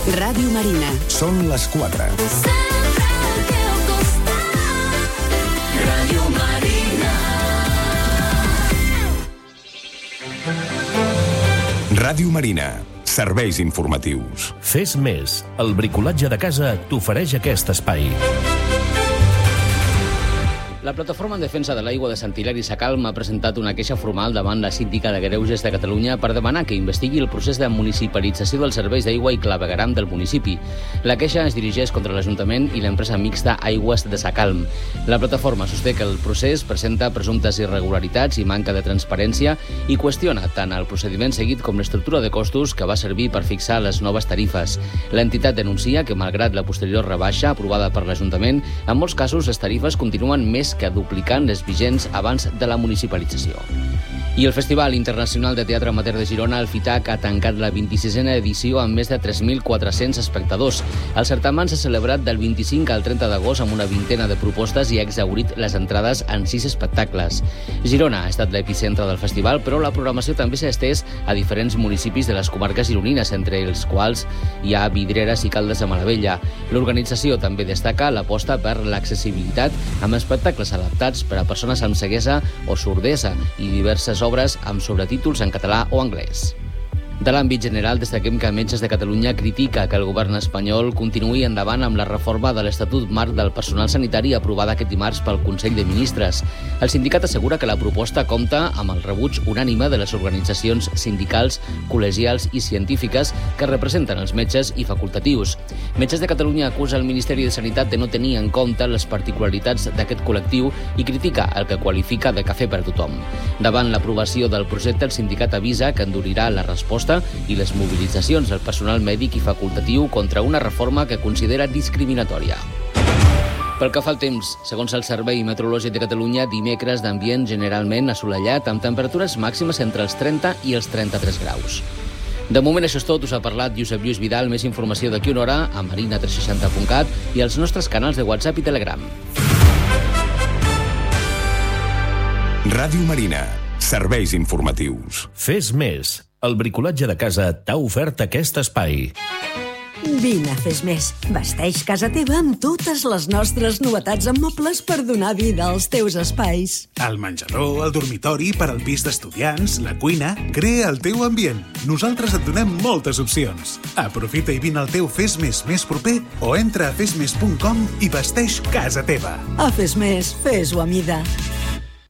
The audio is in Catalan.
Ràdio Marina. Són les 4. Ràdio Marina. Ràdio Marina. Serveis informatius. Fes més. El bricolatge de casa t'ofereix aquest espai. La Plataforma en Defensa de l'Aigua de Sant Hilari Sacalm ha presentat una queixa formal davant la Síndica de Greuges de Catalunya per demanar que investigui el procés de municipalització dels serveis d'aigua i clavegueram del municipi. La queixa es dirigeix contra l'Ajuntament i l'empresa mixta Aigües de Sacalm. La plataforma sosté que el procés presenta presumptes irregularitats i manca de transparència i qüestiona tant el procediment seguit com l'estructura de costos que va servir per fixar les noves tarifes. L'entitat denuncia que, malgrat la posterior rebaixa aprovada per l'Ajuntament, en molts casos les tarifes continuen més que duplicant les vigents abans de la municipalització. I el Festival Internacional de Teatre Amateur de Girona, el FITAC, ha tancat la 26a edició amb més de 3.400 espectadors. El certamen s'ha celebrat del 25 al 30 d'agost amb una vintena de propostes i ha exhaurit les entrades en 6 espectacles. Girona ha estat l'epicentre del festival, però la programació també s'ha estès a diferents municipis de les comarques gironines, entre els quals hi ha Vidreres i Caldes de Malavella. L'organització també destaca l'aposta per l'accessibilitat amb espectacles adaptats per a persones amb ceguesa o sordesa i diverses obres amb sobretítols en català o anglès. De l'àmbit general, destaquem que Metges de Catalunya critica que el govern espanyol continuï endavant amb la reforma de l'Estatut Marc del Personal Sanitari aprovada aquest dimarts pel Consell de Ministres. El sindicat assegura que la proposta compta amb el rebuig unànime de les organitzacions sindicals, col·legials i científiques que representen els metges i facultatius. Metges de Catalunya acusa el Ministeri de Sanitat de no tenir en compte les particularitats d'aquest col·lectiu i critica el que qualifica de cafè per a tothom. Davant l'aprovació del projecte, el sindicat avisa que endurirà la resposta i les mobilitzacions del personal mèdic i facultatiu contra una reforma que considera discriminatòria. Pel que fa al temps, segons el Servei Meteorològic de Catalunya, dimecres d'ambient generalment assolellat amb temperatures màximes entre els 30 i els 33 graus. De moment això és tot, us ha parlat Josep Lluís Vidal. Més informació d'aquí una hora a marina360.cat i als nostres canals de WhatsApp i Telegram. Ràdio Marina. Serveis informatius. Fes més. El bricolatge de casa t'ha ofert aquest espai. Vine a Fes Més. Vesteix casa teva amb totes les nostres novetats en mobles per donar vida als teus espais. El menjador, el dormitori, per al pis d'estudiants, la cuina... Crea el teu ambient. Nosaltres et donem moltes opcions. Aprofita i vine al teu Fes Més més proper o entra a fesmes.com i vesteix casa teva. A Fes Més, fes-ho a mida.